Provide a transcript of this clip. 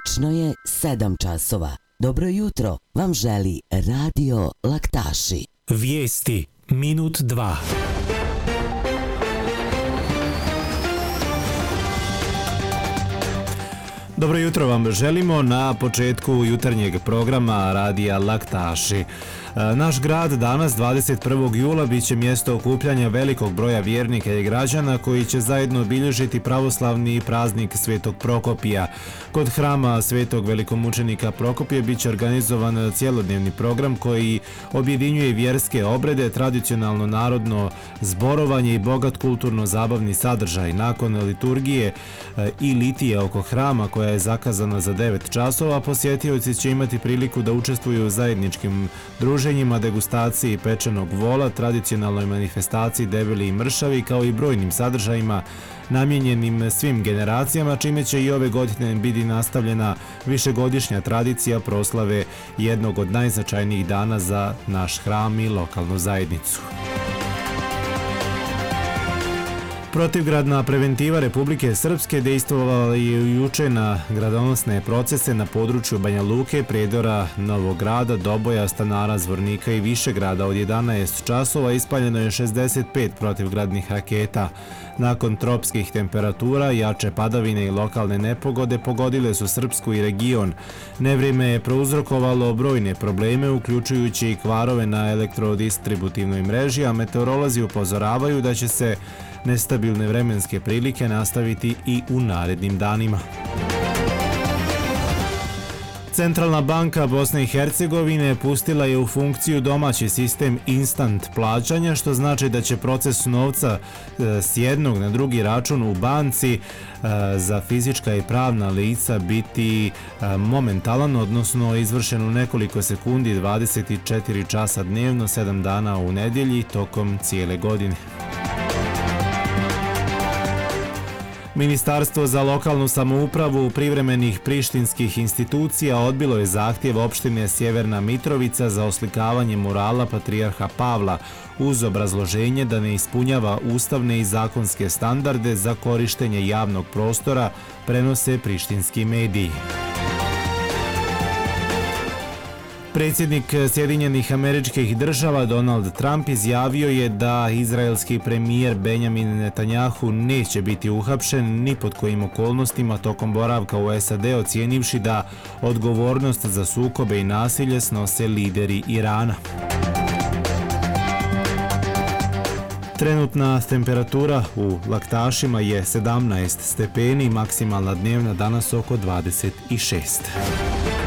Tačno je 7 časova. Dobro jutro vam želi Radio Laktaši. Vijesti minut 2. Dobro jutro vam želimo na početku jutarnjeg programa Radija Laktaši. Naš grad danas, 21. jula, bit će mjesto okupljanja velikog broja vjernika i građana koji će zajedno obilježiti pravoslavni praznik Svetog Prokopija. Kod hrama Svetog velikomučenika Prokopija bit će organizovan cjelodnevni program koji objedinjuje vjerske obrede, tradicionalno narodno zborovanje i bogat kulturno-zabavni sadržaj. Nakon liturgije i litije oko hrama koja je zakazana za 9 časova, posjetioci će imati priliku da učestvuju u zajedničkim druženjima, degustaciji pečenog vola, tradicionalnoj manifestaciji debeli i mršavi, kao i brojnim sadržajima namijenjenim svim generacijama, čime će i ove godine biti nastavljena višegodišnja tradicija proslave jednog od najznačajnijih dana za naš hram i lokalnu zajednicu. Protivgradna preventiva Republike Srpske dejstvovala je juče na gradonosne procese na području Banja Luke, Prijedora, Novog Grada, Doboja, Stanara, Zvornika i Višegrada. Od 11 časova ispaljeno je 65 protivgradnih raketa. Nakon tropskih temperatura, jače padavine i lokalne nepogode pogodile su Srpsku i region. Nevrijeme je prouzrokovalo brojne probleme, uključujući i kvarove na elektrodistributivnoj mreži, a meteorolozi upozoravaju da će se nestabilne vremenske prilike nastaviti i u narednim danima. Centralna banka Bosne i Hercegovine pustila je u funkciju domaći sistem instant plaćanja, što znači da će proces novca s jednog na drugi račun u banci za fizička i pravna lica biti momentalan, odnosno izvršen u nekoliko sekundi, 24 časa dnevno, 7 dana u nedjelji, tokom cijele godine. Ministarstvo za lokalnu samoupravu privremenih prištinskih institucija odbilo je zahtjev opštine Sjeverna Mitrovica za oslikavanje murala Patrijarha Pavla uz obrazloženje da ne ispunjava ustavne i zakonske standarde za korištenje javnog prostora, prenose prištinski mediji. Predsjednik Sjedinjenih Američkih Država Donald Trump izjavio je da izraelski premijer Benjamin Netanjahu neće biti uhapšen ni pod kojim okolnostima tokom boravka u SAD, ocijenivši da odgovornost za sukobe i nasilje snose lideri Irana. Trenutna temperatura u Laktašima je 17 stepeni, maksimalna dnevna danas oko 26.